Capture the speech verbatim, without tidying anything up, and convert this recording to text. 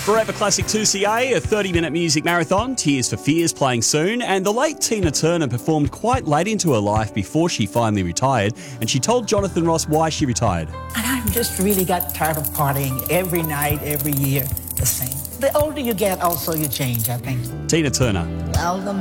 Forever Classic two C A, a thirty-minute music marathon, Tears for Fears playing soon, and the late Tina Turner performed quite late into her life before she finally retired, and she told Jonathan Ross why she retired. And I just really got tired of partying every night, every year, the same. The older you get, also you change, I think. Tina Turner. Well, the